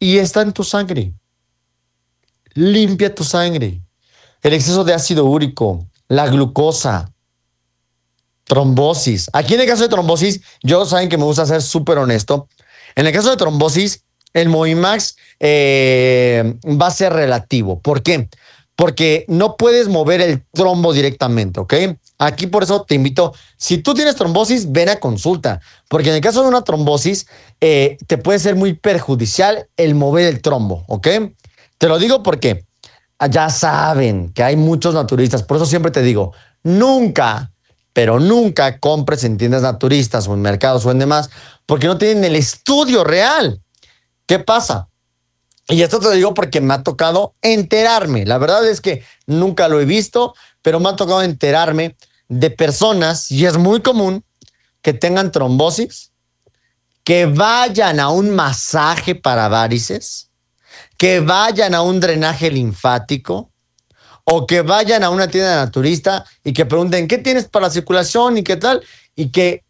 y está en tu sangre. Limpia tu sangre. El exceso de ácido úrico, la glucosa, trombosis. Aquí en el caso de trombosis, yo saben que me gusta ser súper honesto. En el caso de trombosis, el Movimax va a ser relativo. ¿Por qué? Porque no puedes mover el trombo directamente, ¿ok? Aquí por eso te invito, si tú tienes trombosis, ven a consulta, porque en el caso de una trombosis, te puede ser muy perjudicial el mover el trombo, ¿ok? Te lo digo porque ya saben que hay muchos naturistas, por eso siempre te digo, nunca, pero nunca compres en tiendas naturistas o en mercados o en demás, porque no tienen el estudio real. ¿Qué pasa? Y esto te lo digo porque me ha tocado enterarme. La verdad es que nunca lo he visto, pero me ha tocado enterarme de personas, y es muy común, que tengan trombosis, que vayan a un masaje para varices, que vayan a un drenaje linfático, o que vayan a una tienda de naturista y que pregunten qué tienes para la circulación y qué tal, y que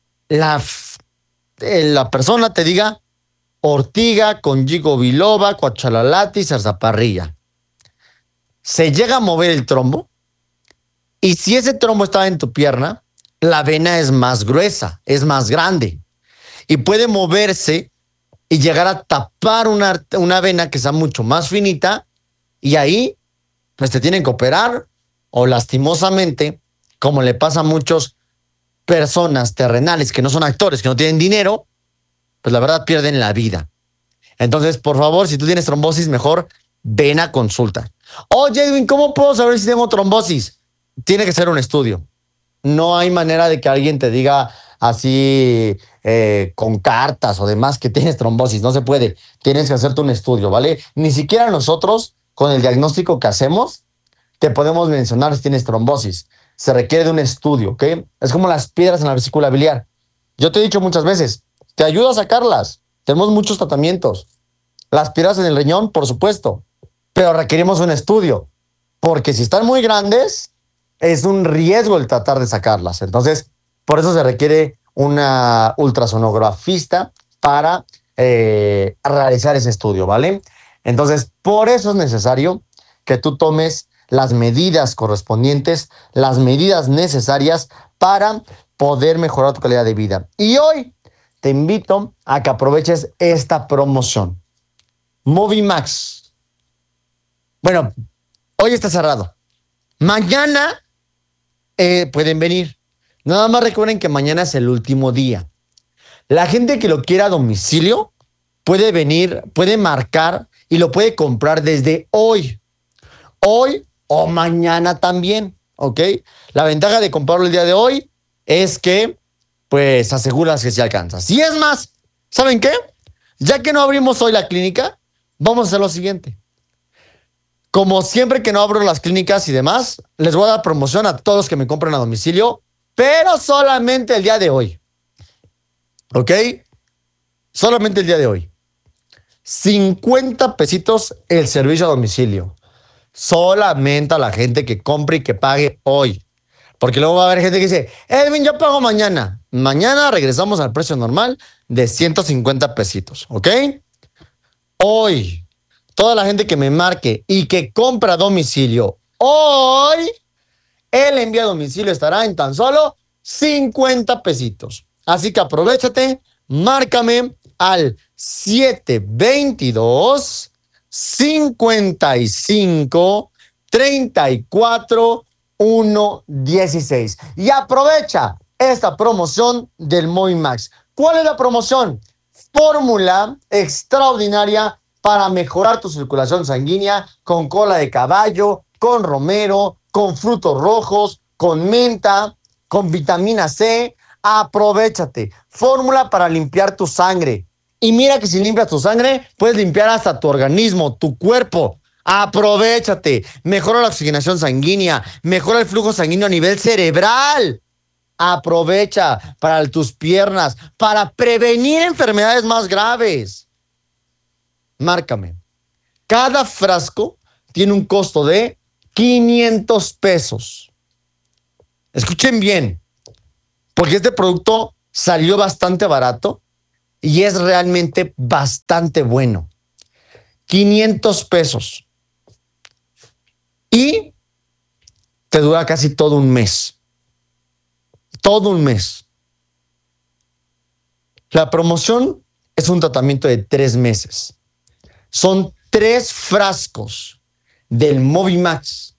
la persona te diga ortiga con ginkgo biloba, cuachalalati y zarzaparrilla. Se llega a mover el trombo y si ese trombo está en tu pierna, la vena es más gruesa, es más grande y puede moverse y llegar a tapar una vena que sea mucho más finita y ahí pues te tienen que operar o lastimosamente, como le pasa a muchas personas terrenales que no son actores, que no tienen dinero, pues la verdad pierden la vida. Entonces, por favor, si tú tienes trombosis, mejor ven a consulta. Oye, Edwin, ¿cómo puedo saber si tengo trombosis? Tiene que ser un estudio. No hay manera de que alguien te diga así con cartas o demás que tienes trombosis. No se puede. Tienes que hacerte un estudio, ¿vale? Ni siquiera nosotros, con el diagnóstico que hacemos, te podemos mencionar si tienes trombosis. Se requiere de un estudio, ¿ok? Es como las piedras en la vesícula biliar. Yo te he dicho muchas veces, te ayudo a sacarlas. Tenemos muchos tratamientos. Las piedras en el riñón, por supuesto, pero requerimos un estudio, porque si están muy grandes, es un riesgo el tratar de sacarlas. Entonces, por eso se requiere una ultrasonografista para realizar ese estudio, ¿vale? Entonces, por eso es necesario que tú tomes las medidas correspondientes, las medidas necesarias para poder mejorar tu calidad de vida. Y hoy te invito a que aproveches esta promoción. Movimax. Bueno, hoy está cerrado. Mañana pueden venir. Nada más recuerden que mañana es el último día. La gente que lo quiera a domicilio puede venir, puede marcar y lo puede comprar desde hoy. Hoy o mañana también, ¿ok? La ventaja de comprarlo el día de hoy es que, pues, aseguras que se alcanza. Si es más, ¿saben qué? Ya que no abrimos hoy la clínica, vamos a hacer lo siguiente. Como siempre que no abro las clínicas y demás, les voy a dar promoción a todos los que me compren a domicilio, pero solamente el día de hoy. ¿Ok? Solamente el día de hoy. 50 pesitos el servicio a domicilio. Solamente a la gente que compre y que pague hoy. Porque luego va a haber gente que dice, Edwin, yo pago mañana. Mañana regresamos al precio normal de 150 pesitos. ¿Ok? Hoy, toda la gente que me marque y que compra a domicilio hoy, el envío a domicilio estará en tan solo 50 pesitos. Así que aprovechate, márcame al 722 55 34 116 y aprovecha esta promoción del Movimax. ¿Cuál es la promoción? Fórmula extraordinaria para mejorar tu circulación sanguínea con cola de caballo, con romero, con frutos rojos, con menta, con vitamina C. Aprovechate. Fórmula para limpiar tu sangre. Y mira que si limpias tu sangre, puedes limpiar hasta tu organismo, tu cuerpo. Aprovechate. Mejora la oxigenación sanguínea, mejora el flujo sanguíneo a nivel cerebral. Aprovecha para tus piernas, para prevenir enfermedades más graves. Márcame. Cada frasco tiene un costo de 500 pesos. Escuchen bien, porque este producto salió bastante barato y es realmente bastante bueno. 500 pesos. Y te dura casi todo un mes. Todo un mes. La promoción es un tratamiento de 3 meses. Son 3 frascos del Movimax.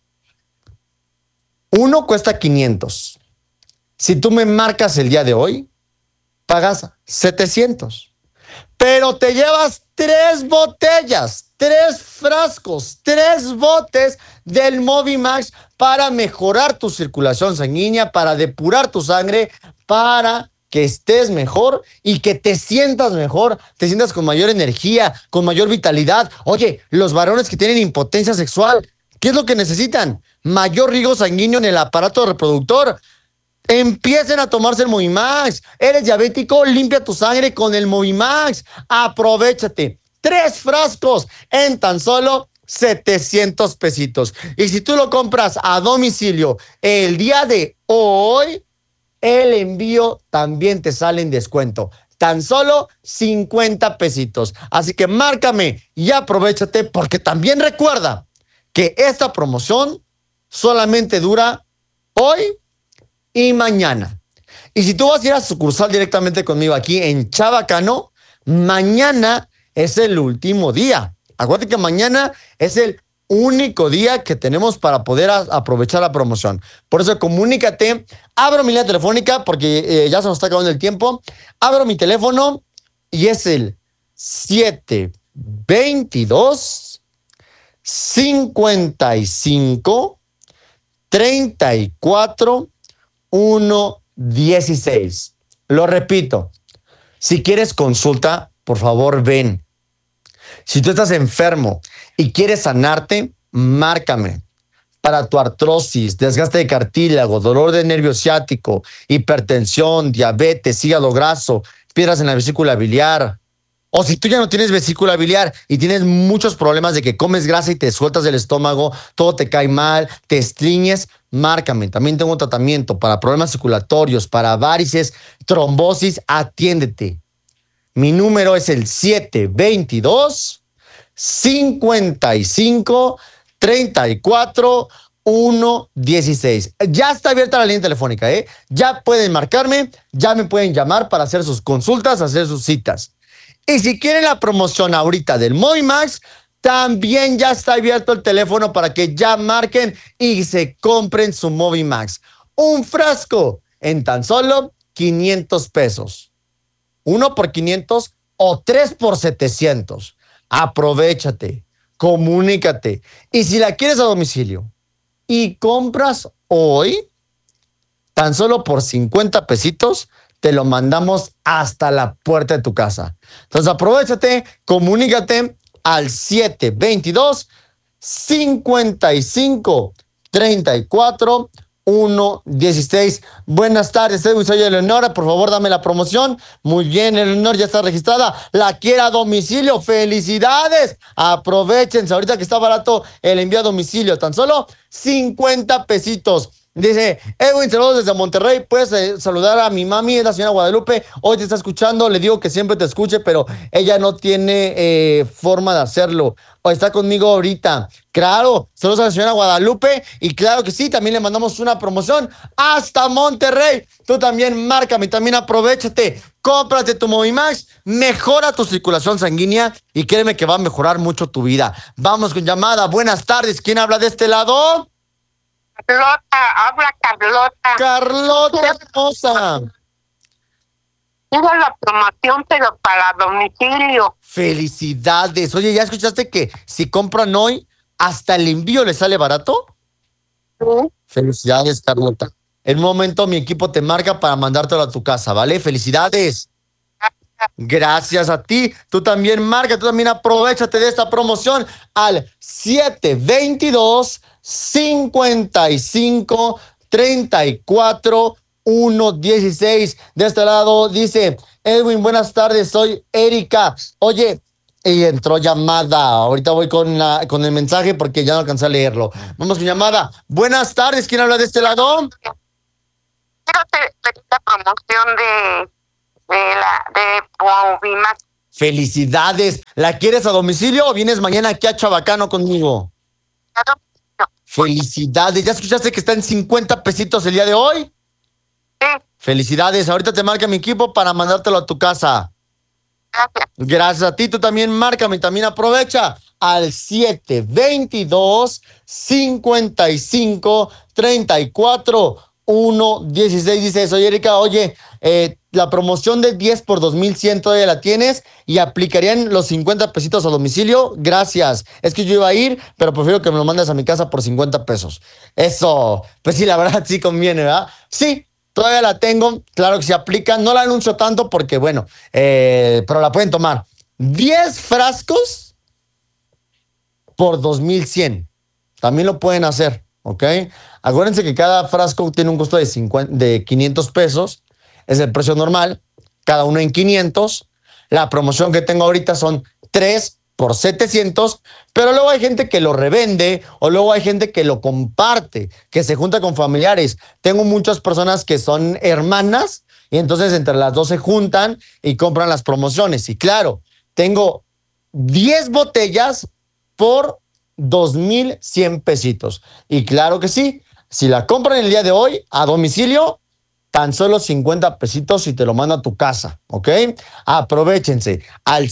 Uno cuesta 500. Si tú me marcas el día de hoy, pagas 700. Pero te llevas 3 botellas, 3 frascos, 3 botes del Movimax para mejorar tu circulación sanguínea, para depurar tu sangre, para que estés mejor y que te sientas mejor, te sientas con mayor energía, con mayor vitalidad. Oye, los varones que tienen impotencia sexual, ¿qué es lo que necesitan? Mayor riego sanguíneo en el aparato reproductor. Empiecen a tomarse el Movimax. Eres diabético, limpia tu sangre con el Movimax. Aprovéchate. 3 frascos en tan solo 700 pesitos. Y si tú lo compras a domicilio el día de hoy, el envío también te sale en descuento. Tan solo 50 pesitos. Así que márcame y aprovéchate, porque también recuerda que esta promoción solamente dura hoy y mañana. Y si tú vas a ir a sucursal directamente conmigo aquí en Chabacano, mañana es el último día. Acuérdate que mañana es el único día que tenemos para poder aprovechar la promoción. Por eso comunícate, abro mi línea telefónica porque ya se nos está acabando el tiempo. Abro mi teléfono y es el 722 55 34 116. Lo repito, si quieres consulta, por favor ven. Si tú estás enfermo y quieres sanarte, márcame. Para tu artrosis, desgaste de cartílago, dolor de nervio ciático, hipertensión, diabetes, hígado graso, piedras en la vesícula biliar. O si tú ya no tienes vesícula biliar y tienes muchos problemas de que comes grasa y te sueltas del estómago, todo te cae mal, te estriñes, márcame. También tengo un tratamiento para problemas circulatorios, para varices, trombosis, atiéndete. Mi número es el 722 55 34 116. Ya está abierta la línea telefónica, ¿eh? Ya pueden marcarme, ya me pueden llamar para hacer sus consultas, hacer sus citas. Y si quieren la promoción ahorita del Movimax, también ya está abierto el teléfono para que ya marquen y se compren su Movimax. Un frasco en tan solo 500 pesos. 1 por 500 o 3 por 700. Aprovechate, comunícate. Y si la quieres a domicilio y compras hoy, tan solo por 50 pesitos, te lo mandamos hasta la puerta de tu casa. Entonces aprovechate, comunícate al 722 55 34 116. Buenas tardes, soy Eleonora, por favor dame la promoción. Muy bien, Eleonora ya está registrada. La quiere a domicilio, felicidades. Aprovechense, ahorita que está barato el envío a domicilio, tan solo 50 pesitos. Dice, Edwin, saludos desde Monterrey. Puedes saludar a mi mami, es la señora Guadalupe. Hoy te está escuchando. Le digo que siempre te escuche, pero ella no tiene forma de hacerlo. O está conmigo ahorita. Claro, saludos a la señora Guadalupe. Y claro que sí, también le mandamos una promoción hasta Monterrey. Tú también márcame, también aprovechate. Cómprate tu Movimax, mejora tu circulación sanguínea y créeme que va a mejorar mucho tu vida. Vamos con llamada. Buenas tardes. ¿Quién habla de este lado? Carlota, habla Carlota. Carlota hermosa. Quiero la promoción, pero para domicilio. Felicidades. Oye, ¿ya escuchaste que si compran hoy, hasta el envío les sale barato? ¿Sí? Felicidades, Carlota. En un momento mi equipo te marca para mandártelo a tu casa, ¿vale? Felicidades. Gracias a ti. Tú también marca, tú también aprovechate de esta promoción al 722 55 34 116. De este lado dice, Edwin, buenas tardes, soy Erika. Oye, y entró llamada. Ahorita voy con el mensaje porque ya no alcancé a leerlo. Vamos con llamada. Buenas tardes, ¿quién habla de este lado? Quiero pedir la promoción de Movimax. Felicidades. ¿La quieres a domicilio o vienes mañana aquí a Chabacano conmigo? Felicidades. ¿Ya escuchaste que está en 50 pesitos el día de hoy? Sí, Felicidades. Ahorita te marca mi equipo para mandártelo a tu casa. gracias. Gracias a ti, tú también márcame, también aprovecha al 722-55-34-116. Dice, soy Erika, oye, la promoción de 10 por 2100 todavía la tienes y aplicarían los 50 pesitos a domicilio. Gracias. Es que yo iba a ir, pero prefiero que me lo mandes a mi casa por 50 pesos. Eso, pues sí, la verdad sí conviene, ¿verdad? Sí. Todavía la tengo, claro que se aplica. No la anuncio tanto porque, bueno, pero la pueden tomar. 10 frascos por 2100. También lo pueden hacer, ¿ok? Acuérdense que cada frasco tiene un costo de 500 pesos. Es el precio normal. Cada uno en 500. La promoción que tengo ahorita son 3 por 700, pero luego hay gente que lo revende o luego hay gente que lo comparte, que se junta con familiares. Tengo muchas personas que son hermanas y entonces entre las dos se juntan y compran las promociones. Y claro, tengo 10 botellas por 2100 pesitos. Y claro que sí, si la compran el día de hoy a domicilio, tan solo 50 pesitos y te lo mando a tu casa, ¿ok? Aprovechense al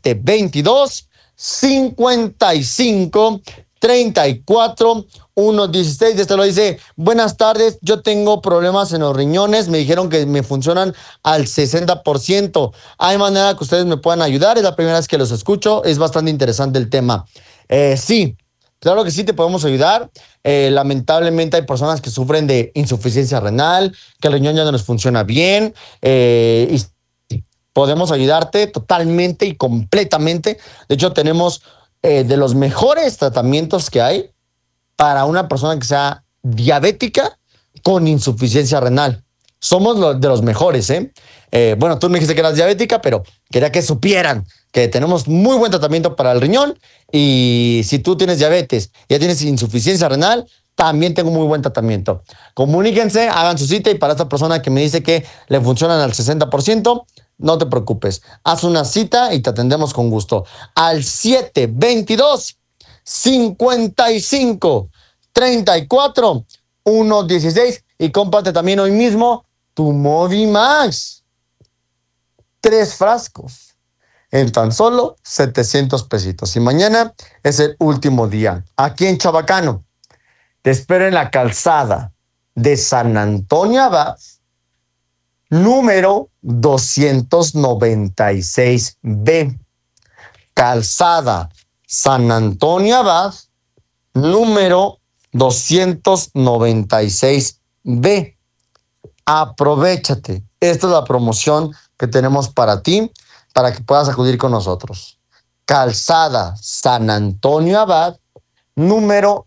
722-55-34-116. Este lo dice, buenas tardes, yo tengo problemas en los riñones, me dijeron que me funcionan al 60%. ¿Hay manera que ustedes me puedan ayudar? Es la primera vez que los escucho, es bastante interesante el tema. Sí, claro que sí, te podemos ayudar. Lamentablemente hay personas que sufren de insuficiencia renal, que el riñón ya no les funciona bien, y podemos ayudarte totalmente y completamente. De hecho, tenemos de los mejores tratamientos que hay para una persona que sea diabética con insuficiencia renal. Somos de los mejores, ¿eh? Bueno, tú me dijiste que eras diabética, pero quería que supieran que tenemos muy buen tratamiento para el riñón y si tú tienes diabetes y ya tienes insuficiencia renal, también tengo muy buen tratamiento. Comuníquense, hagan su cita y para esta persona que me dice que le funcionan al 60%, no te preocupes. Haz una cita y te atendemos con gusto. Al 722 55 34 116 y cómprate también hoy mismo tu Movimax. 3 frascos en tan solo 700 pesitos. Y mañana es el último día. Aquí en Chabacano, te espero en la calzada de San Antonio Abad, número 296B. Calzada San Antonio Abad, número 296B. Aprovechate. Esta es la promoción que tenemos para ti, para que puedas acudir con nosotros. Calzada San Antonio Abad, número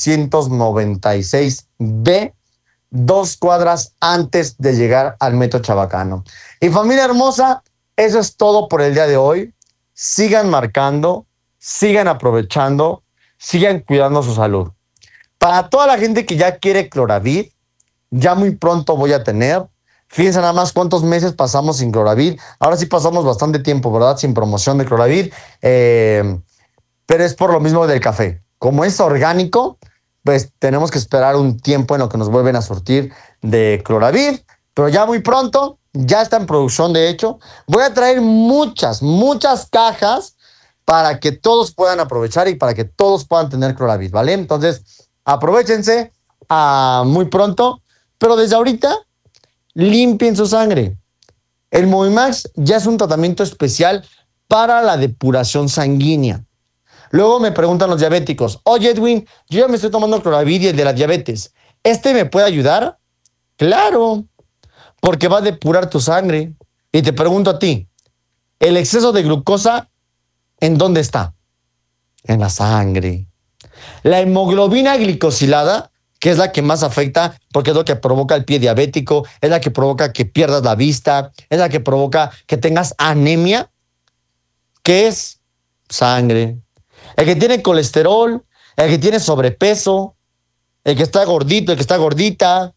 296B, 2 cuadras antes de llegar al Metro Chabacano. Y familia hermosa, eso es todo por el día de hoy. Sigan marcando, sigan aprovechando, sigan cuidando su salud. Para toda la gente que ya quiere Cloravit, ya muy pronto voy a tener. Fíjense nada más cuántos meses pasamos sin Cloravit. Ahora sí pasamos bastante tiempo, ¿verdad? Sin promoción de Cloravit. Pero es por lo mismo del café. Como es orgánico, pues tenemos que esperar un tiempo en lo que nos vuelven a surtir de Cloravit. Pero ya muy pronto, ya está en producción, de hecho. Voy a traer muchas cajas para que todos puedan aprovechar y para que todos puedan tener Cloravit, ¿vale? Entonces, aprovechense muy pronto. Pero desde ahorita, limpien su sangre. El Movimax ya es un tratamiento especial para la depuración sanguínea. Luego me preguntan los diabéticos, oye Edwin, yo ya me estoy tomando Cloravit y el de la diabetes, ¿este me puede ayudar? Claro, porque va a depurar tu sangre. Y te pregunto a ti, ¿el exceso de glucosa en dónde está? En la sangre. La hemoglobina glicosilada, que es la que más afecta porque es lo que provoca el pie diabético, es la que provoca que pierdas la vista, es la que provoca que tengas anemia, ¿qué es? Sangre. El que tiene colesterol, el que tiene sobrepeso, el que está gordito, el que está gordita,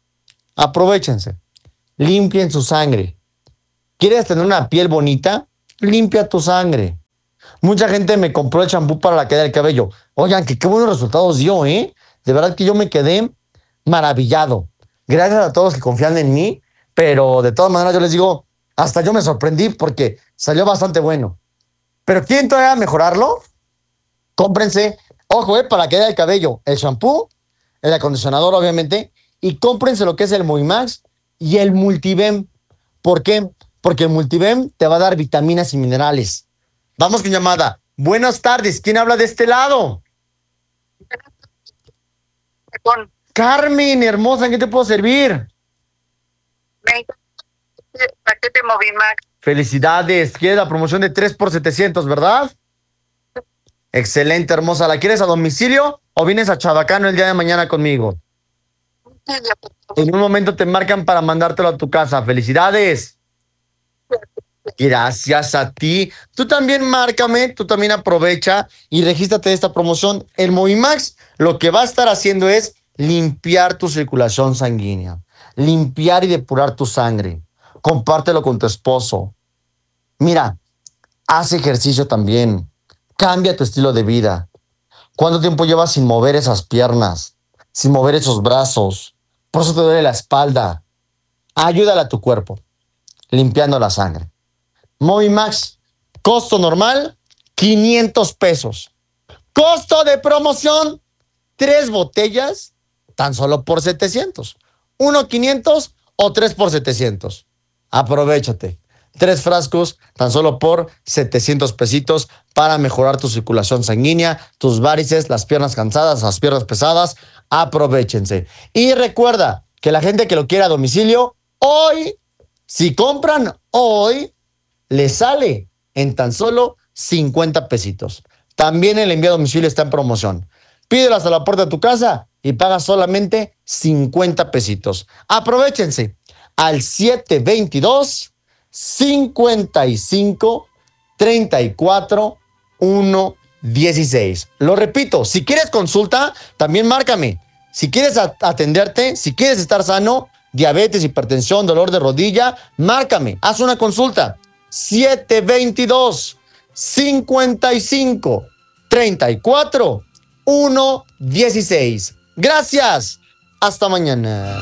aprovechense, limpien su sangre. ¿Quieres tener una piel bonita? limpia tu sangre. Mucha gente me compró el champú para la caída del cabello. Oigan, que qué buenos resultados dio, ¿eh? De verdad que yo me quedé maravillado. Gracias a todos que confían en mí, pero de todas maneras yo les digo, hasta yo me sorprendí porque salió bastante bueno. Pero ¿quieren todavía mejorarlo? Cómprense, ojo, para la caída del cabello, el champú, el acondicionador, obviamente, y cómprense lo que es el Movimax y el Multivem. ¿Por qué? Porque el Multivem te va a dar vitaminas y minerales. Vamos con llamada. Buenas tardes, ¿quién habla de este lado? Con Carmen, hermosa, ¿en qué te puedo servir? paquete Movimax. Felicidades, quieres la promoción de 3 por 700, ¿verdad? Excelente, hermosa. ¿La quieres a domicilio o vienes a Chabacano el día de mañana conmigo? En un momento te marcan para mandártelo a tu casa. Felicidades. Gracias a ti. Tú también márcame, tú también aprovecha y regístrate de esta promoción. El Movimax lo que va a estar haciendo es limpiar tu circulación sanguínea, limpiar y depurar tu sangre. Compártelo con tu esposo. Mira, haz ejercicio también. Cambia tu estilo de vida. ¿Cuánto tiempo llevas sin mover esas piernas? Sin mover esos brazos. Por eso te duele la espalda. Ayúdale a tu cuerpo, limpiando la sangre. Movimax, costo normal, 500 pesos. Costo de promoción, 3 botellas, tan solo por 700. 1, 500 o 3 por 700. Aprovechate. 3 frascos, tan solo por 700 pesitos para mejorar tu circulación sanguínea, tus varices, las piernas cansadas, las piernas pesadas. Aprovechense. Y recuerda que la gente que lo quiera a domicilio, hoy, si compran hoy, le sale en tan solo 50 pesitos. También el envío a domicilio está en promoción. Pídelo hasta la puerta de tu casa y paga solamente 50 pesitos. Aprovechense al 722 55 34 116. Lo repito, si quieres consulta, también márcame. Si quieres atenderte, si quieres estar sano, diabetes, hipertensión, dolor de rodilla, márcame, haz una consulta. 722 55 34 116. Gracias. Hasta mañana.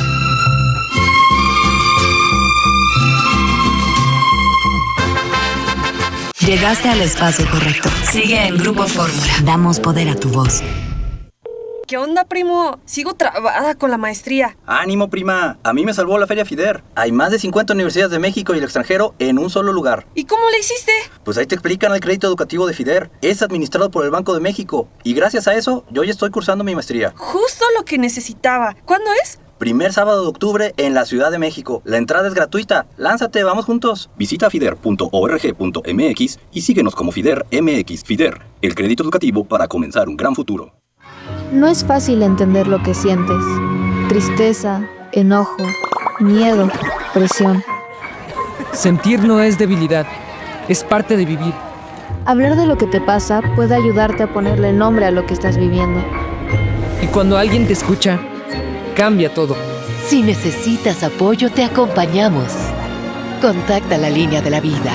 Llegaste al espacio correcto. Sigue en Grupo Fórmula. Damos poder a tu voz. ¿Qué onda, primo? Sigo trabada con la maestría. ¡Ánimo, prima! A mí me salvó la Feria FIDER. Hay más de 50 universidades de México y el extranjero en un solo lugar. ¿Y cómo le hiciste? Pues ahí te explican el crédito educativo de FIDER. Es administrado por el Banco de México. Y gracias a eso, yo ya estoy cursando mi maestría. Justo lo que necesitaba. ¿Cuándo es? Primer sábado de octubre en la Ciudad de México. La entrada es gratuita. Lánzate, vamos juntos. Visita fider.org.mx y síguenos como FIDER MX. FIDER, el crédito educativo para comenzar un gran futuro. No es fácil entender lo que sientes. Tristeza, enojo, miedo, presión. Sentir no es debilidad, es parte de vivir. Hablar de lo que te pasa puede ayudarte a ponerle nombre a lo que estás viviendo. Y cuando alguien te escucha, cambia todo. Si necesitas apoyo, te acompañamos. Contacta la línea de la vida.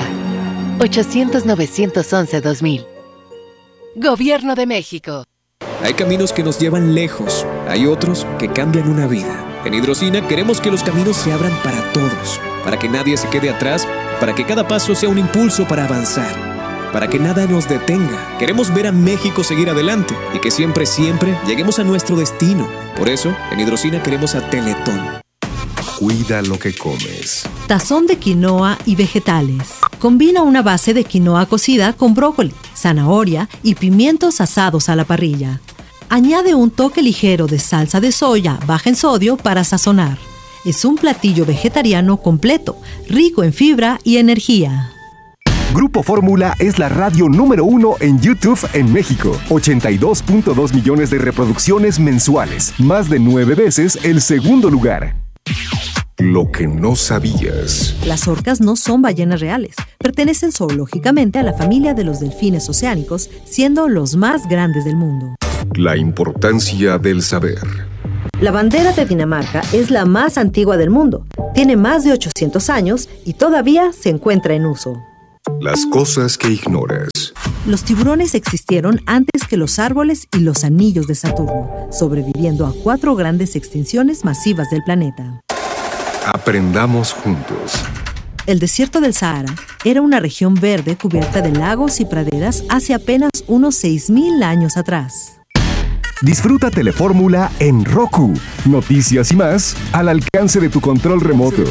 800-911-2000. Gobierno de México. Hay caminos que nos llevan lejos, hay otros que cambian una vida. En Hidrocina queremos que los caminos se abran para todos, para que nadie se quede atrás, para que cada paso sea un impulso para avanzar, para que nada nos detenga. Queremos ver a México seguir adelante y que siempre, siempre lleguemos a nuestro destino. Por eso, en Hidrocina queremos a Teletón. Cuida lo que comes. Tazón de quinoa y vegetales. Combina una base de quinoa cocida con brócoli, zanahoria y pimientos asados a la parrilla. Añade un toque ligero de salsa de soya baja en sodio para sazonar. Es un platillo vegetariano completo, rico en fibra y energía. Grupo Fórmula es la radio número 1 en YouTube en México. 82.2 millones de reproducciones mensuales. Más de 9 veces el segundo lugar. Lo que no sabías. Las orcas no son ballenas reales. Pertenecen zoológicamente a la familia de los delfines oceánicos, siendo los más grandes del mundo. La importancia del saber. La bandera de Dinamarca es la más antigua del mundo. Tiene más de 800 años y todavía se encuentra en uso. Las cosas que ignoras. Los tiburones existieron antes que los árboles y los anillos de Saturno, sobreviviendo a 4 grandes extinciones masivas del planeta. Aprendamos juntos. El desierto del Sahara era una región verde cubierta de lagos y praderas hace apenas unos 6,000 años atrás. Disfruta Telefórmula en Roku. Noticias y más al alcance de tu control remoto.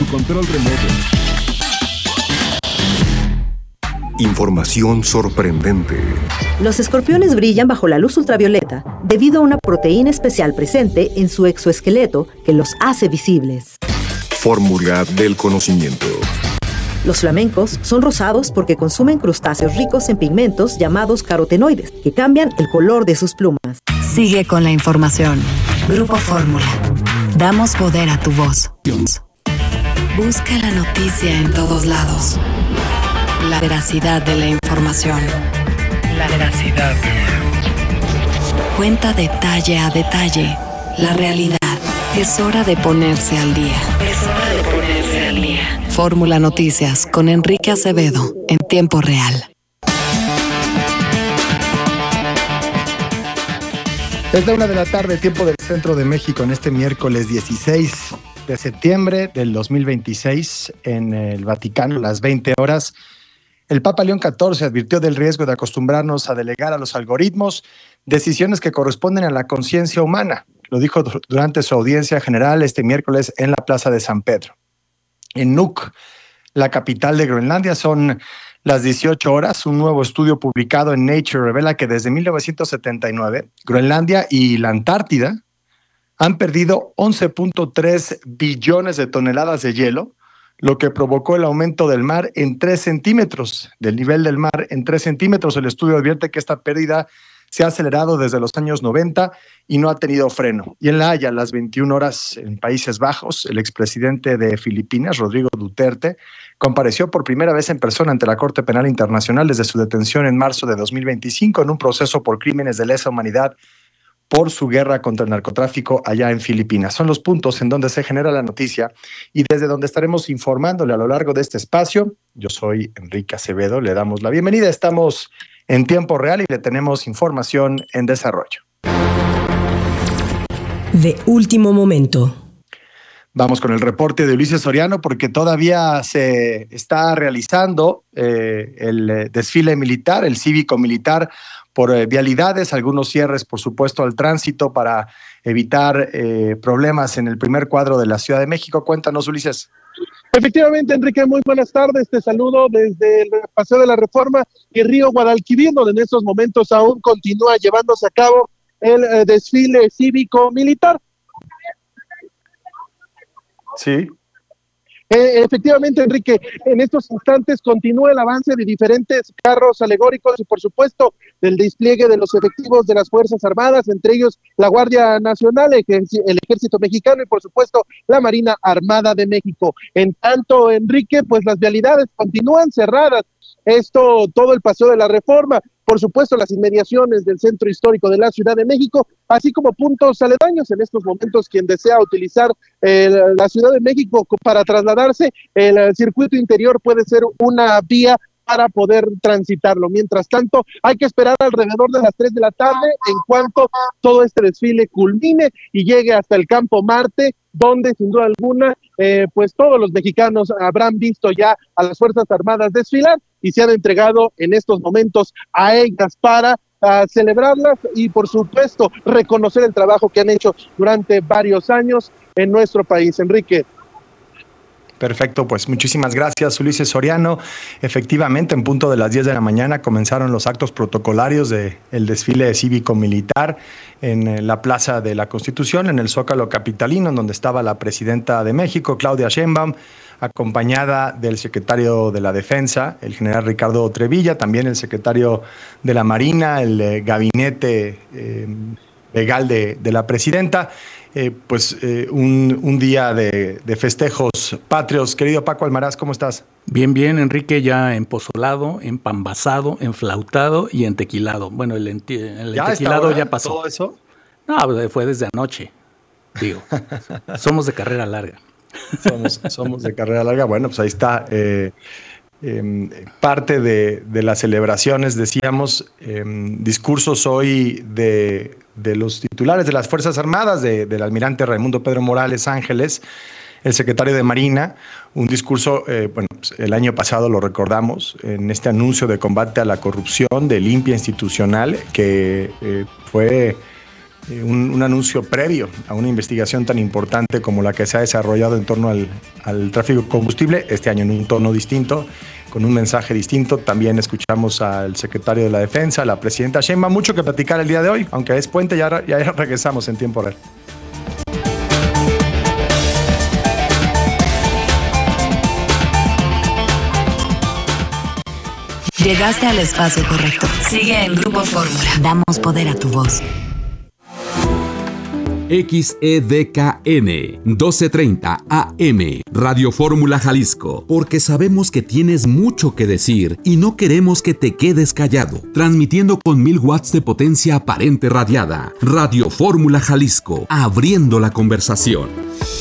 Información sorprendente. Los escorpiones brillan bajo la luz ultravioleta debido a una proteína especial presente en su exoesqueleto que los hace visibles. Fórmula del conocimiento. Los flamencos son rosados porque consumen crustáceos ricos en pigmentos llamados carotenoides, que cambian el color de sus plumas. Sigue con la información. Grupo Fórmula. Damos poder a tu voz. Busca la noticia en todos lados. La veracidad de la información. Cuenta detalle a detalle la realidad. Es hora de ponerse al día. Fórmula Noticias con Enrique Acevedo en tiempo real. Es la 1 p.m, tiempo del centro de México, en este miércoles 16 de septiembre del 2026 en el Vaticano, a las 20 horas. El Papa León XIV advirtió del riesgo de acostumbrarnos a delegar a los algoritmos decisiones que corresponden a la conciencia humana. Lo dijo durante su audiencia general este miércoles en la Plaza de San Pedro. En Nuuk, la capital de Groenlandia, son las 18 horas. Un nuevo estudio publicado en Nature revela que desde 1979, Groenlandia y la Antártida han perdido 11.3 billones de toneladas de hielo, lo que provocó el aumento del mar en 3 centímetros, del nivel del mar en 3 centímetros. El estudio advierte que esta pérdida se ha acelerado desde los años 90 y no ha tenido freno. Y en La Haya, a las 21 horas en Países Bajos, el expresidente de Filipinas, Rodrigo Duterte, compareció por primera vez en persona ante la Corte Penal Internacional desde su detención en marzo de 2025 en un proceso por crímenes de lesa humanidad por su guerra contra el narcotráfico allá en Filipinas. Son los puntos en donde se genera la noticia y desde donde estaremos informándole a lo largo de este espacio. Yo soy Enrique Acevedo, le damos la bienvenida. Estamos en tiempo real y le tenemos información en desarrollo. De último momento. Vamos con el reporte de Ulises Soriano porque todavía se está realizando el desfile militar, el cívico-militar por vialidades, algunos cierres, por supuesto, al tránsito para evitar problemas en el primer cuadro de la Ciudad de México. Cuéntanos, Ulises. Efectivamente, Enrique, muy buenas tardes. Te saludo desde el Paseo de la Reforma y Río Guadalquivir, donde en estos momentos aún continúa llevándose a cabo el desfile cívico-militar. Sí. Efectivamente, Enrique, en estos instantes continúa el avance de diferentes carros alegóricos y, por supuesto, del despliegue de los efectivos de las Fuerzas Armadas, entre ellos la Guardia Nacional, el Ejército Mexicano y, por supuesto, la Marina Armada de México. En tanto, Enrique, pues las vialidades continúan cerradas. Esto, todo el Paseo de la Reforma, por supuesto, las inmediaciones del Centro Histórico de la Ciudad de México, así como puntos aledaños. En estos momentos, quien desea utilizar la Ciudad de México para trasladarse, el circuito interior puede ser una vía para poder transitarlo. Mientras tanto, hay que esperar alrededor de las 3 de la tarde en cuanto todo este desfile culmine y llegue hasta el Campo Marte, donde sin duda alguna, pues todos los mexicanos habrán visto ya a las Fuerzas Armadas desfilar y se han entregado en estos momentos a ellas para celebrarlas y, por supuesto, reconocer el trabajo que han hecho durante varios años en nuestro país. Enrique. Perfecto, pues muchísimas gracias, Ulises Soriano. Efectivamente, en punto de las 10 de la mañana comenzaron los actos protocolarios del desfile cívico-militar en la Plaza de la Constitución, en el Zócalo capitalino, en donde estaba la presidenta de México, Claudia Sheinbaum, acompañada del secretario de la Defensa, el general Ricardo Trevilla, también el secretario de la Marina, el gabinete legal de la presidenta. Un día de festejos patrios. Querido Paco Almaraz, ¿cómo estás? Bien, Enrique, ya empozolado, empambazado, enflautado y entequilado. Bueno, el entequilado ya pasó. ¿Todo eso? No, fue desde anoche, digo. Somos de carrera larga. Somos de carrera larga. Bueno, pues ahí está parte de las celebraciones, decíamos, discursos hoy de los titulares de las Fuerzas Armadas, del almirante Raimundo Pedro Morales Ángeles, el secretario de Marina, un discurso, pues el año pasado lo recordamos, en este anuncio de combate a la corrupción, de limpia institucional, que fue un anuncio previo a una investigación tan importante como la que se ha desarrollado en torno al tráfico de combustible, este año en un tono distinto, con un mensaje distinto. También escuchamos al secretario de la Defensa, la presidenta Sheinbaum, mucho que platicar el día de hoy, aunque es puente, ya regresamos en tiempo real. Llegaste al espacio correcto. Sigue en Grupo Fórmula. Damos poder a tu voz. XEDKN 1230 AM Radio Fórmula Jalisco, porque sabemos que tienes mucho que decir y no queremos que te quedes callado. Transmitiendo con 1000 watts de potencia aparente radiada. Radio Fórmula Jalisco, abriendo la conversación.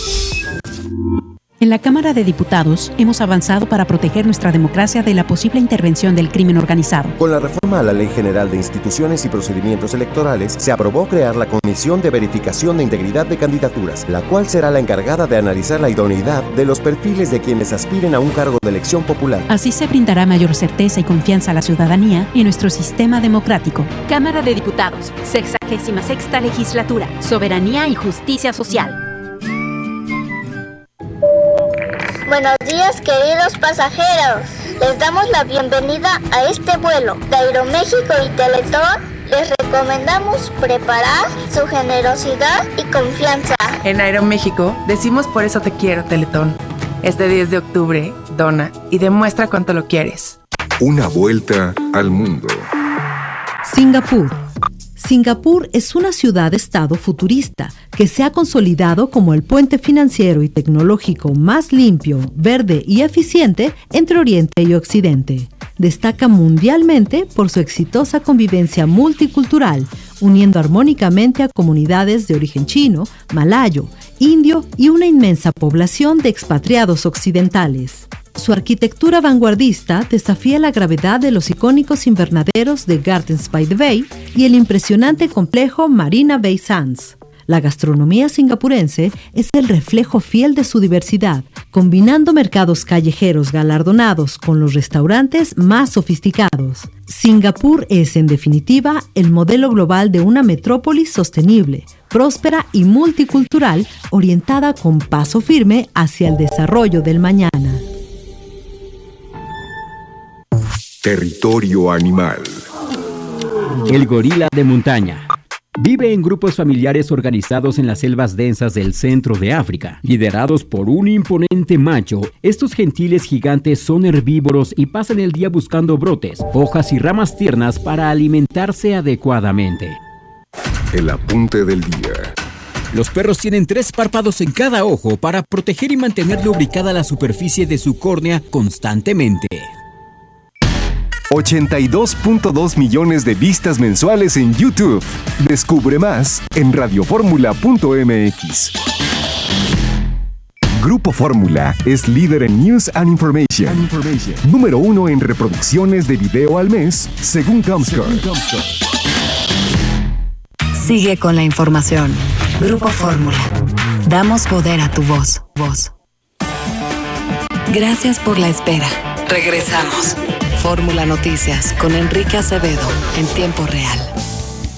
En la Cámara de Diputados hemos avanzado para proteger nuestra democracia de la posible intervención del crimen organizado. Con la reforma a la Ley General de Instituciones y Procedimientos Electorales, se aprobó crear la Comisión de Verificación de Integridad de Candidaturas, la cual será la encargada de analizar la idoneidad de los perfiles de quienes aspiren a un cargo de elección popular. Así se brindará mayor certeza y confianza a la ciudadanía en nuestro sistema democrático. Cámara de Diputados, 66ª Legislatura, Soberanía y Justicia Social. Buenos días, queridos pasajeros. Les damos la bienvenida a este vuelo. De Aeroméxico y Teletón les recomendamos preparar su generosidad y confianza. En Aeroméxico decimos por eso te quiero, Teletón. Este 10 de octubre, dona y demuestra cuánto lo quieres. Una vuelta al mundo. Singapur. Singapur es una ciudad-estado futurista que se ha consolidado como el puente financiero y tecnológico más limpio, verde y eficiente entre Oriente y Occidente. Destaca mundialmente por su exitosa convivencia multicultural, uniendo armónicamente a comunidades de origen chino, malayo, indio y una inmensa población de expatriados occidentales. Su arquitectura vanguardista desafía la gravedad de los icónicos invernaderos de Gardens by the Bay y el impresionante complejo Marina Bay Sands. La gastronomía singapurense es el reflejo fiel de su diversidad, combinando mercados callejeros galardonados con los restaurantes más sofisticados. Singapur es, en definitiva, el modelo global de una metrópolis sostenible, próspera y multicultural, orientada con paso firme hacia el desarrollo del mañana. Territorio animal. El gorila de montaña. Vive en grupos familiares organizados en las selvas densas del centro de África. Liderados por un imponente macho, estos gentiles gigantes son herbívoros y pasan el día buscando brotes, hojas y ramas tiernas para alimentarse adecuadamente. El apunte del día. Los perros tienen 3 párpados en cada ojo para proteger y mantener lubricada la superficie de su córnea constantemente. 82.2 millones de vistas mensuales en YouTube. Descubre más en radioformula.mx. Grupo Fórmula es líder en News and Information. Número 1 en reproducciones de video al mes, según Comscore. Sigue con la información. Grupo Fórmula. Damos poder a tu voz. Gracias por la espera. Regresamos. Fórmula Noticias con Enrique Acevedo en tiempo real.